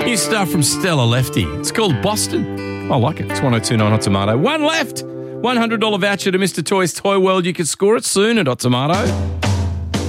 New stuff from Stella Lefty. It's called Boston. I like it. It's 1029 Hot Tomato. One left. $100 voucher to Mr. Toy's Toy World. You can score it soon at Hot Tomato.